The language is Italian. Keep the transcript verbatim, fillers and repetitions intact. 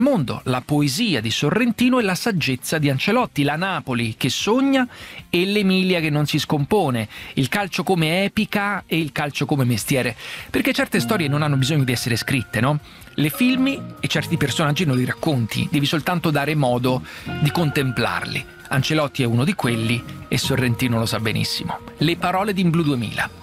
mondo, la poesia di Sorrentino e la saggezza di Ancelotti, la Napoli che sogna e l'Emilia che non si scompone, il calcio come epica e il calcio come mestiere, perché certe storie non hanno bisogno di essere scritte, no? Le filmi e certi personaggi non li racconti, devi soltanto dare modo di contemplarli. Ancelotti è uno di quelli e Sorrentino lo sa benissimo. Le parole di In Blu duemila.